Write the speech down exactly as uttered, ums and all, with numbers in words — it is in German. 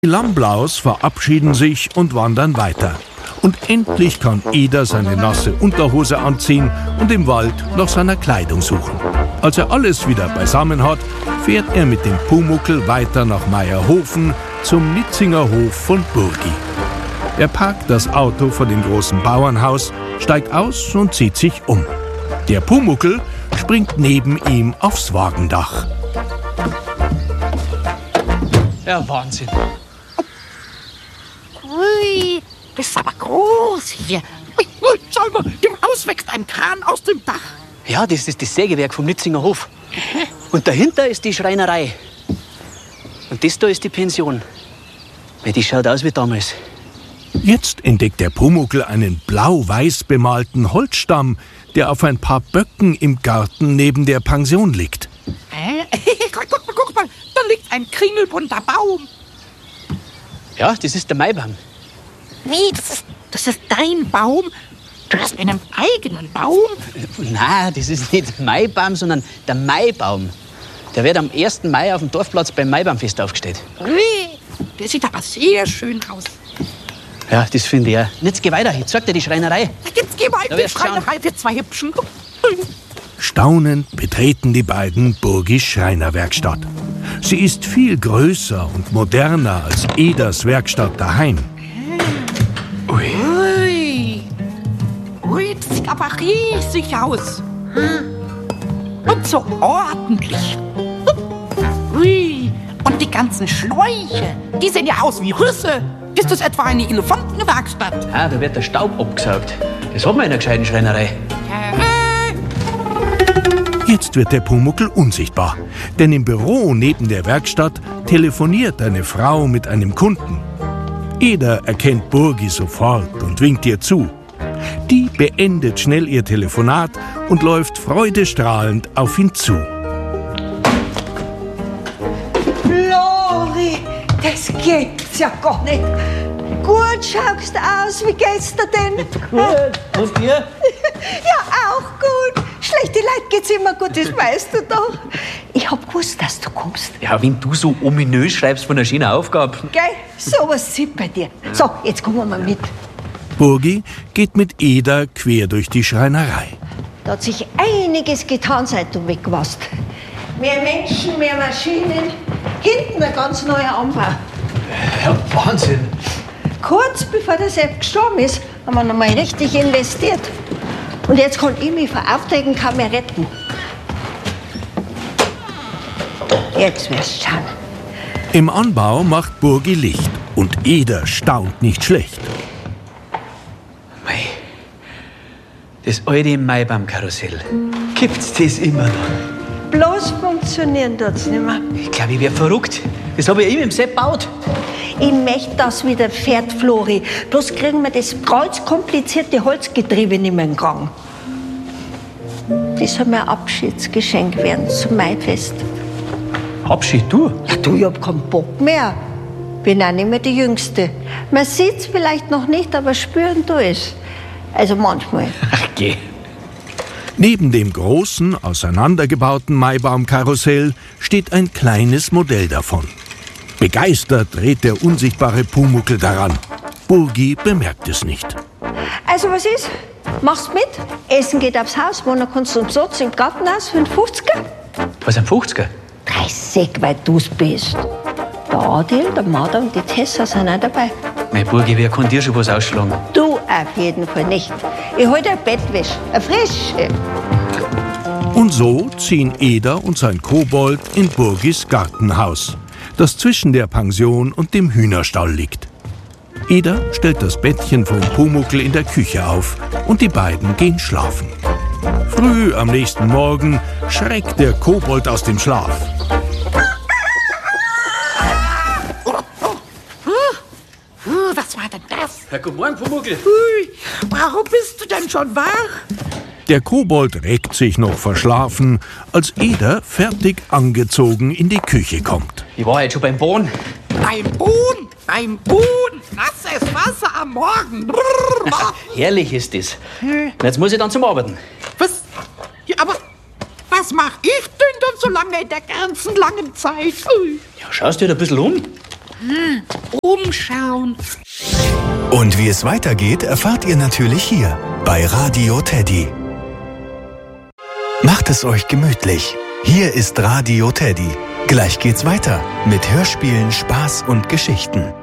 Die Lammblaus verabschieden sich und wandern weiter. Und endlich kann Eder seine nasse Unterhose anziehen und im Wald nach seiner Kleidung suchen. Als er alles wieder beisammen hat, fährt er mit dem Pumuckl weiter nach Meierhofen zum Nitzinger Hof von Burgi. Er parkt das Auto vor dem großen Bauernhaus, steigt aus und zieht sich um. Der Pumuckl springt neben ihm aufs Wagendach. Ja, Wahnsinn. Ui, das ist aber groß hier. Ui, ui, schau mal, dem Haus wächst ein Kran aus dem Dach. Ja, das ist das Sägewerk vom Nitzinger Hof. Und dahinter ist die Schreinerei. Und das da ist die Pension. Weil die schaut aus wie damals. Jetzt entdeckt der Pumuckl einen blau-weiß bemalten Holzstamm, der auf ein paar Böcken im Garten neben der Pension liegt. Äh, guck mal, guck mal, da liegt ein kringelbunter Baum. Ja, das ist der Maibaum. Wie, das ist, das ist dein Baum? Du hast einen eigenen Baum? Nein, das ist nicht der Maibaum, sondern der Maibaum. Der wird am ersten Mai auf dem Dorfplatz beim Maibaumfest aufgestellt. Ui, der sieht aber sehr schön aus. Ja, das finde ich auch. Und jetzt geh weiter, ich zeig dir die Schreinerei. Jetzt geh mal Da in die wirst du Schreinerei für zwei Hübschen. Staunend betreten die beiden Burgis Schreinerwerkstatt. Sie ist viel größer und moderner als Eders Werkstatt daheim. Ui. Ui, Ui, das sieht aber riesig aus. Und so ordentlich. Ui, und die ganzen Schläuche, die sehen ja aus wie Rüsse. Ist das etwa eine Elefantenwerkstatt? Ah, da wird der Staub abgesaugt. Das hat man in einer gescheiten Schreinerei. Jetzt wird der Pumuckl unsichtbar, denn im Büro neben der Werkstatt telefoniert eine Frau mit einem Kunden. Eder erkennt Burgi sofort und winkt ihr zu. Die beendet schnell ihr Telefonat und läuft freudestrahlend auf ihn zu. Lori, das gibt's ja gar nicht. Gut schaust aus, wie geht's dir denn? Gut, und dir? Ja, auch gut. Schlechte Leute geht's immer gut, das weißt du doch. Ich hab gewusst, dass du kommst. Ja, wenn du so ominös schreibst von einer schönen Aufgabe. Gell? Sowas sieht bei dir. So, jetzt kommen wir mal mit. Burgi geht mit Eder quer durch die Schreinerei. Da hat sich einiges getan, seit du weg warst. Mehr Menschen, mehr Maschinen. Hinten ein ganz neuer Anbau. Ja, Wahnsinn. Kurz bevor der Sepp gestorben ist, haben wir noch mal richtig investiert. Und jetzt kann ich mich vor Aufträgen kaum mehr retten. Jetzt wirst du schauen. Im Anbau macht Burgi Licht und Eder staunt nicht schlecht. Mei, das alte Maibaumkarussell. Gibt's das immer noch? Bloß funktionieren tut's nicht mehr. Ich glaube, ich wär verrückt. Das habe ich ihm im Sepp gebaut. Ich möchte, dass wieder fährt, Flori. Bloß kriegen wir das ganz komplizierte Holzgetriebe nicht mehr in Gang. Das soll mir ein Abschiedsgeschenk werden zum Maifest. Abschied, du? Ja, du, ich hab keinen Bock mehr. Bin auch nicht mehr die Jüngste. Man sieht's vielleicht noch nicht, aber spüren tu es. Also manchmal. Ach, geh. Neben dem großen, auseinandergebauten Maibaumkarussell steht ein kleines Modell davon. Begeistert dreht der unsichtbare Pumuckl daran. Burgi bemerkt es nicht. Also was ist? Machst mit? Essen geht aufs Haus, wohnen kannst du umsonst im Gartenhaus für einen fünfziger. Was, ein fünfziger? dreißig, weil du's bist. Der Adil, der Marder und die Tessa sind auch dabei. Mein Burgi, wer kann dir schon was ausschlagen? Du auf jeden Fall nicht. Ich hol dir Bettwäsche, eine frische. Und so ziehen Eder und sein Kobold in Burgis Gartenhaus, das zwischen der Pension und dem Hühnerstall liegt. Eder stellt das Bettchen vom Pumuckl in der Küche auf und die beiden gehen schlafen. Früh am nächsten Morgen schreckt der Kobold aus dem Schlaf. Uh, was war denn das? Ja, guten Morgen, Pumuckl. Ui, warum bist du denn schon wach? Der Kobold reckt sich noch verschlafen, als Eder fertig angezogen in die Küche kommt. Ich war heute schon beim Bohnen. Beim Bohnen, beim Bohnen, nasses Wasser am Morgen. Brrr. Herrlich ist das. Und jetzt muss ich dann zum Arbeiten. Was? Ja, aber was mach ich denn dann so lange in der ganzen langen Zeit? Ui. Ja, schaust du dir ein bisschen um? Hm, umschauen. Und wie es weitergeht, erfahrt ihr natürlich hier bei Radio Teddy. Macht es euch gemütlich. Hier ist Radio Teddy. Gleich geht's weiter mit Hörspielen, Spaß und Geschichten.